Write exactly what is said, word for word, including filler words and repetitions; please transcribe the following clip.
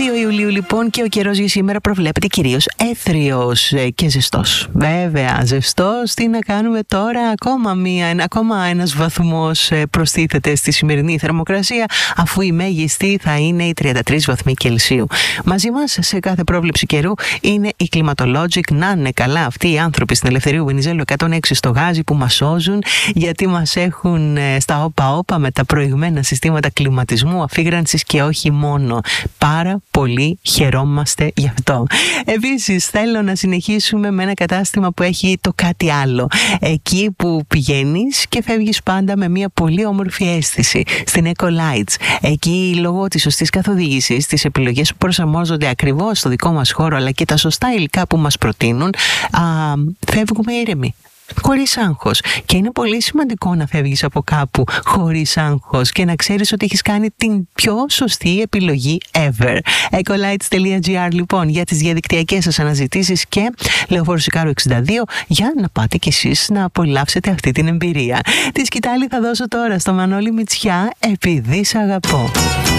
δύο Ιουλίου λοιπόν και ο καιρός για σήμερα προβλέπεται κυρίως έθριος και ζεστός. Βέβαια, ζεστός, τι να κάνουμε τώρα, ακόμα, μία, ακόμα ένας βαθμός προστίθεται στη σημερινή θερμοκρασία, αφού η μέγιστη θα είναι οι τριάντα τρεις βαθμοί Κελσίου. Μαζί μας σε κάθε πρόβλεψη καιρού είναι η Climatologic. Να είναι καλά αυτοί οι άνθρωποι στην Ελευθερίου Βενιζέλου εκατόν έξι στο Γάζι που μας σώζουν, γιατί μας έχουν στα όπα-όπα με τα προηγμένα συστήματα κλιματισμού, αφήγρανσης και όχι μόνο. Πάρα πολύ χαιρόμαστε γι' αυτό. Επίσης θέλω να συνεχίσουμε με ένα κατάστημα που έχει το κάτι άλλο. Εκεί που πηγαίνεις και φεύγεις πάντα με μια πολύ όμορφη αίσθηση. Στην Eco Lights. Εκεί λόγω της σωστής καθοδήγησης, τις επιλογές που προσαρμόζονται ακριβώς στο δικό μας χώρο, αλλά και τα σωστά υλικά που μας προτείνουν, α, φεύγουμε ήρεμοι. Χωρίς άγχος. Και είναι πολύ σημαντικό να φεύγεις από κάπου χωρίς άγχος και να ξέρεις ότι έχεις κάνει την πιο σωστή επιλογή ever. Ecolights τελεία gr λοιπόν για τις διαδικτυακές σας αναζητήσεις και Λεωφόρου Σικάρου εξήντα δύο για να πάτε κι εσείς να απολαύσετε αυτή την εμπειρία. Τη σκητάλη θα δώσω τώρα στο Μανώλη Μητσιά, επειδή σ' αγαπώ.